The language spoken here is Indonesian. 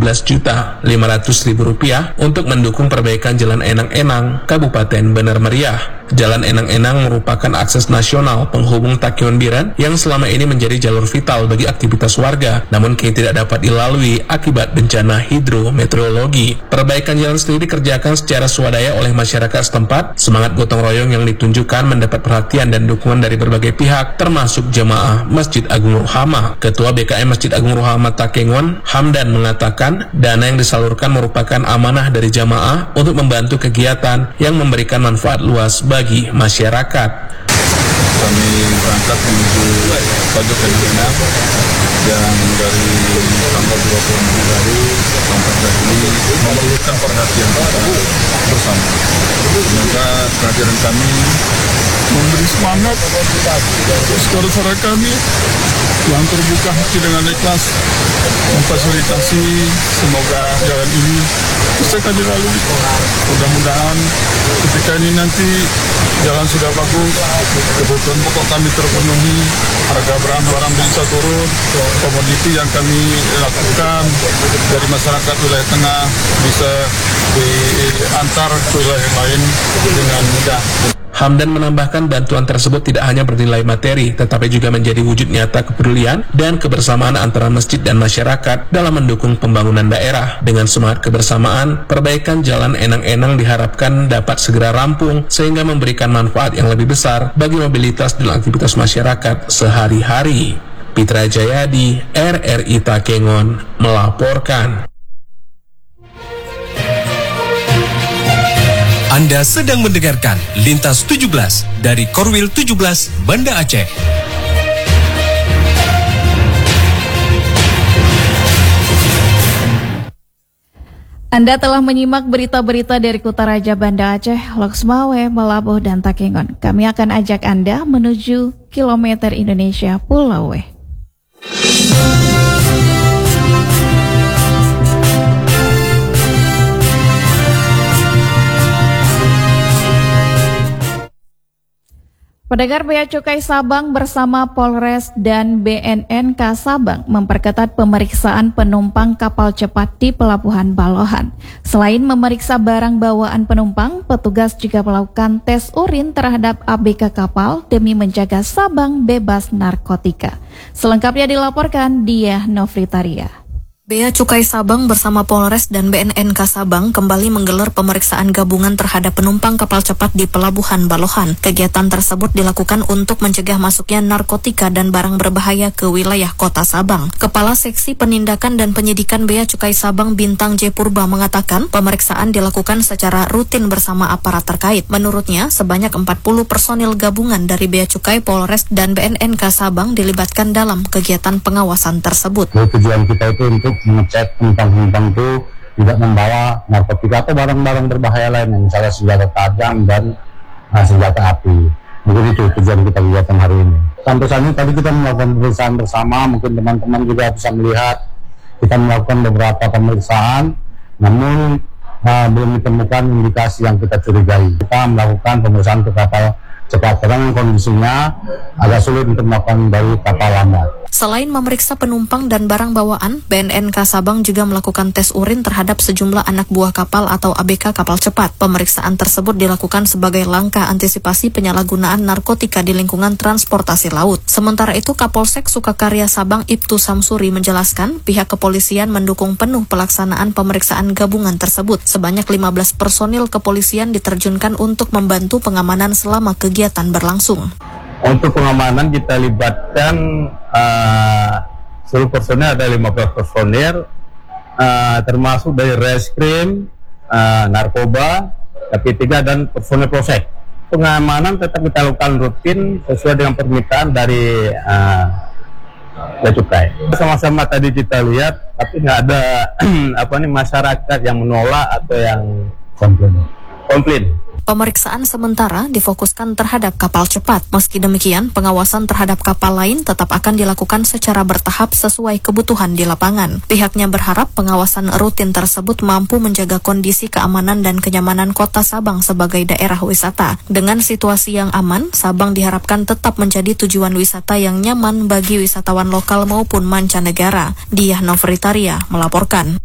Rp14.500.000 untuk mendukung perbaikan Jalan Enang-Enang, Kabupaten Bener Meriah. Jalan Enang-Enang merupakan akses nasional penghubung Takengon Biren yang selama ini menjadi jalur vital bagi aktivitas warga, namun kini tidak dapat dilalui akibat bencana hidrometeorologi. Perbaikan jalan sendiri dikerjakan secara swadaya oleh masyarakat setempat. Semangat gotong royong yang ditunjukkan mendapat perhatian dan dukungan dari berbagai pihak, termasuk jemaah Masjid Agung Ruhama. Ketua BKM Masjid Agung Ruhama Takengon, Hamdan, mengatakan dana yang disalurkan merupakan amanah dari jamaah untuk membantu kegiatan yang memberikan manfaat luas bagi masyarakat. Kami berangkat menuju pojok Enang-Enang yang dari tanggal 20 Februari sampai saat ini memerlukan perhatian kita bersama. Semoga kehadiran kami memberi semangat untuk saudara-saudara kami yang terbuka hati dengan ikhlas memfasilitasi. Semoga jalan ini bisa kami lalui. Mudah-mudahan ketika ini nanti jalan sudah bagus, kebutuhan pokok kami terpenuhi, harga barang-barang bisa turun, komoditi yang kami lakukan dari masyarakat wilayah tengah bisa diantar ke wilayah lain dengan mudah. Hamdan menambahkan bantuan tersebut tidak hanya bernilai materi, tetapi juga menjadi wujud nyata kepedulian dan kebersamaan antara masjid dan masyarakat dalam mendukung pembangunan daerah. Dengan semangat kebersamaan, perbaikan Jalan Enang-Enang diharapkan dapat segera rampung sehingga memberikan manfaat yang lebih besar bagi mobilitas dan aktivitas masyarakat sehari-hari. Pitra Jayadi, RRI Takengon, melaporkan. Anda sedang mendengarkan Lintas 17 dari Korwil 17 Banda Aceh. Anda telah menyimak berita-berita dari Kutaraja Banda Aceh, Loksmawe, Melabuh, dan Takengon. Kami akan ajak Anda menuju kilometer Indonesia Pulau W. Pendengar, Bea Cukai Sabang bersama Polres dan BNNK Sabang memperketat pemeriksaan penumpang kapal cepat di Pelabuhan Balohan. Selain memeriksa barang bawaan penumpang, petugas juga melakukan tes urin terhadap ABK kapal demi menjaga Sabang bebas narkotika. Selengkapnya dilaporkan Diah Novitaria. Bea Cukai Sabang bersama Polres dan BNNK Sabang kembali menggelar pemeriksaan gabungan terhadap penumpang kapal cepat di Pelabuhan Balohan. Kegiatan tersebut dilakukan untuk mencegah masuknya narkotika dan barang berbahaya ke wilayah kota Sabang. Kepala Seksi Penindakan dan Penyidikan Bea Cukai Sabang Bintang J. Purba mengatakan pemeriksaan dilakukan secara rutin bersama aparat terkait. Menurutnya, sebanyak 40 personil gabungan dari Bea Cukai, Polres, dan BNNK Sabang dilibatkan dalam kegiatan pengawasan tersebut. Tujuan kita itu untuk mengecek penumpang-penumpang itu tidak membawa narkotika atau barang-barang berbahaya lain, misalnya senjata tajam dan senjata api. Mungkin itu tujuan kita kegiatan hari ini. Sampai saat ini tadi kita melakukan pemeriksaan bersama, mungkin teman-teman juga bisa melihat kita melakukan beberapa pemeriksaan, namun belum ditemukan indikasi yang kita curigai. Kita melakukan pemeriksaan ke kapal cepat, karena kondisinya agak sulit untuk melakukan dari kapal lambat. Selain memeriksa penumpang dan barang bawaan, BNNK Sabang juga melakukan tes urin terhadap sejumlah anak buah kapal atau ABK kapal cepat. Pemeriksaan tersebut dilakukan sebagai langkah antisipasi penyalahgunaan narkotika di lingkungan transportasi laut. Sementara itu, Kapolsek Sukakarya Sabang Ibtu Samsuri menjelaskan pihak kepolisian mendukung penuh pelaksanaan pemeriksaan gabungan tersebut. Sebanyak 15 personil kepolisian diterjunkan untuk membantu pengamanan selama kegiatan berlangsung. Untuk pengamanan kita libatkan seluruh personel, ada 15 personel, termasuk dari reskrim, narkoba, KP3 dan personel polsek. Pengamanan tetap kita lakukan rutin sesuai dengan permintaan dari Bea Cukai. Sama-sama tadi kita lihat, tapi nggak ada masyarakat yang menolak atau yang komplain. Pemeriksaan sementara difokuskan terhadap kapal cepat. Meski demikian, pengawasan terhadap kapal lain tetap akan dilakukan secara bertahap sesuai kebutuhan di lapangan. Pihaknya berharap pengawasan rutin tersebut mampu menjaga kondisi keamanan dan kenyamanan kota Sabang sebagai daerah wisata. Dengan situasi yang aman, Sabang diharapkan tetap menjadi tujuan wisata yang nyaman bagi wisatawan lokal maupun mancanegara. Diah Novritaria melaporkan.